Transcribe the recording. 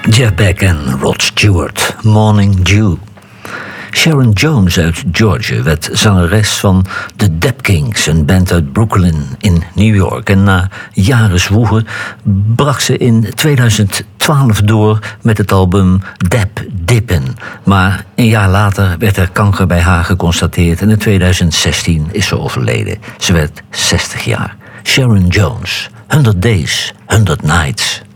Jeff Beck en Rod Stewart, Morning Dew. Sharon Jones uit Georgia werd zangeres van The Dap Kings, een band uit Brooklyn in New York. En na jaren zwoegen brak ze in 2012 door met het album Dap Dippin'. Maar een jaar later werd er kanker bij haar geconstateerd en in 2016 is ze overleden. Ze werd 60 jaar. Sharon Jones, 100 Days, 100 Nights.